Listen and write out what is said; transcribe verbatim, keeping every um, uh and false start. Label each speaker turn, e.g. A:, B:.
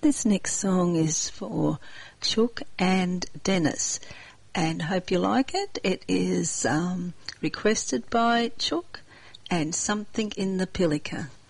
A: This next song is for Chook and Dennis, and hope you like it. It is um, requested by Chook and Something in the Pilica.